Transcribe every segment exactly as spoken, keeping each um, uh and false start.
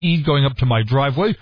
going up to my driveway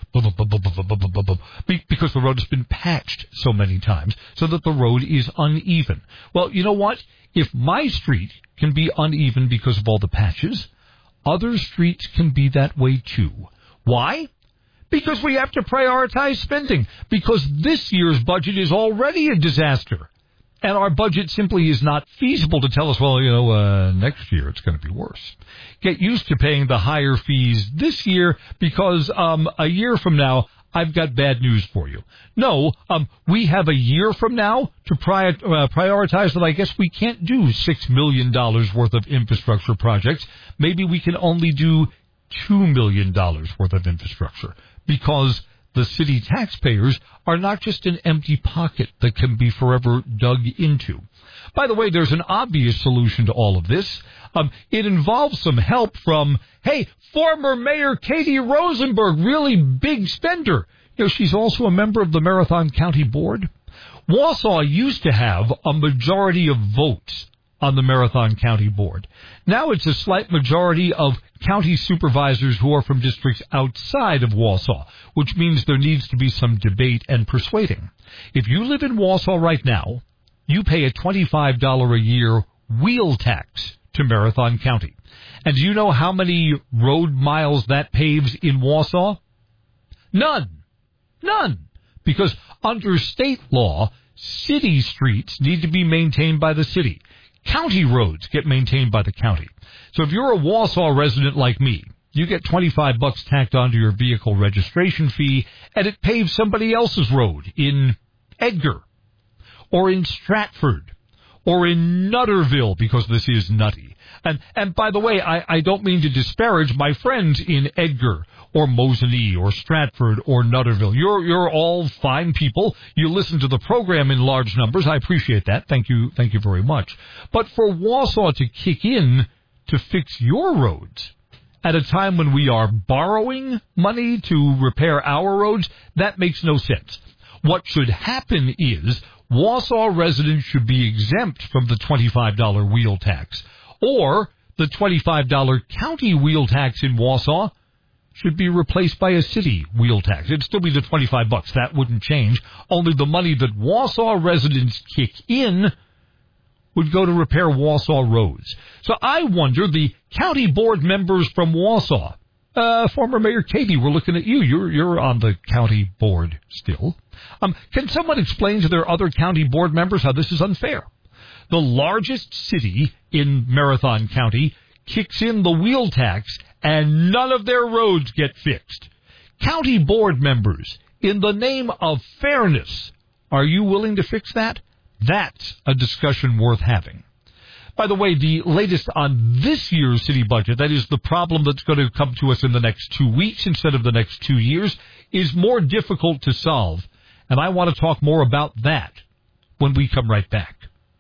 because the road has been patched so many times so that the road is uneven. Well, you know what? If my street can be uneven because of all the patches, other streets can be that way too. Why? Because we have to prioritize spending, because this year's budget is already a disaster. And our budget simply is not feasible to tell us, well, you know, uh, next year it's going to be worse. Get used to paying the higher fees this year because um, a year from now, I've got bad news for you. No, um, we have a year from now to pri- uh, prioritize that I guess we can't do six million dollars worth of infrastructure projects. Maybe we can only do two million dollars worth of infrastructure because the city taxpayers are not just an empty pocket that can be forever dug into. By the way, there's an obvious solution to all of this. Um, it involves some help from, hey, former Mayor Katie Rosenberg, really big spender. You know, she's also a member of the Marathon County Board. Wausau used to have a majority of votes on the Marathon County Board. Now it's a slight majority of county supervisors who are from districts outside of Wausau, which means there needs to be some debate and persuading. If you live in Wausau right now, you pay a twenty-five dollars a year wheel tax to Marathon County. And do you know how many road miles that paves in Wausau? None. None. Because under state law, city streets need to be maintained by the city. County roads get maintained by the county. So if you're a Wausau resident like me, you get twenty-five bucks tacked onto your vehicle registration fee, and it paves somebody else's road in Edgar, or in Stratford, or in Nutterville, because this is nutty. And and by the way, I, I don't mean to disparage my friends in Edgar, or Mosinee, or Stratford, or Nutterville. You're you're all fine people. You listen to the program in large numbers. I appreciate that. Thank you, thank you very much. But for Wausau to kick in to fix your roads at a time when we are borrowing money to repair our roads, that makes no sense. What should happen is Wausau residents should be exempt from the twenty-five dollars wheel tax, or the twenty-five dollars county wheel tax in Wausau should be replaced by a city wheel tax. It'd still be the twenty-five bucks. That wouldn't change. Only the money that Wausau residents kick in would go to repair Wausau roads. So I wonder, the county board members from Wausau, uh, former Mayor Katie, we're looking at you. You're you're on the county board still. Um, can someone explain to their other county board members how this is unfair? The largest city in Marathon County kicks in the wheel tax, and none of their roads get fixed. County board members, in the name of fairness, are you willing to fix that? That's a discussion worth having. By the way, the latest on this year's city budget, that is the problem that's going to come to us in the next two weeks instead of the next two years, is more difficult to solve. And I want to talk more about that when we come right back.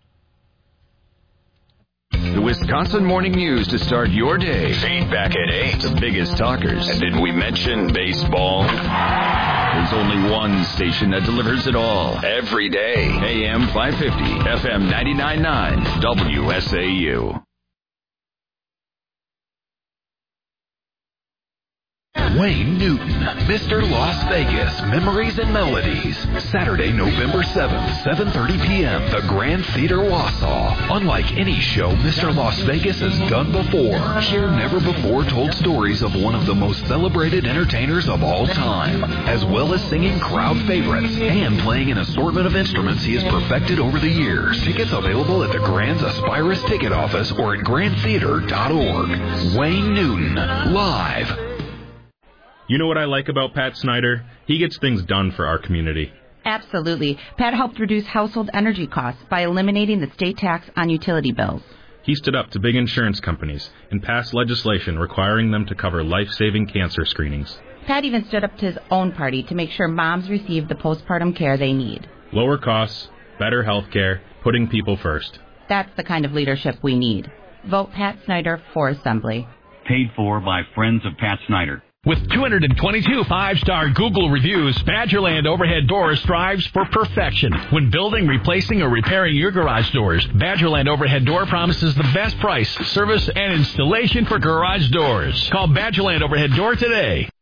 The Wisconsin Morning News to start your day. Feedback at eight. The biggest talkers. And did we mention baseball? There's only one station that delivers it all. Every day. A M five fifty. F M ninety-nine point nine. W S A U. Wayne Newton, Mister Las Vegas, Memories and Melodies. Saturday, November seventh, seven thirty p.m., the Grand Theater Wausau. Unlike any show Mister Las Vegas has done before, hear never-before-told stories of one of the most celebrated entertainers of all time, as well as singing crowd favorites and playing an assortment of instruments he has perfected over the years. Tickets available at the Grand's Aspirus ticket office or at grand theater dot org. Wayne Newton, live. You know what I like about Pat Snyder? He gets things done for our community. Absolutely. Pat helped reduce household energy costs by eliminating the state tax on utility bills. He stood up to big insurance companies and passed legislation requiring them to cover life-saving cancer screenings. Pat even stood up to his own party to make sure moms receive the postpartum care they need. Lower costs, better health care, putting people first. That's the kind of leadership we need. Vote Pat Snyder for Assembly. Paid for by Friends of Pat Snyder. With two hundred twenty-two five-star Google reviews, Badgerland Overhead Doors strives for perfection. When building, replacing, or repairing your garage doors, Badgerland Overhead Door promises the best price, service, and installation for garage doors. Call Badgerland Overhead Door today.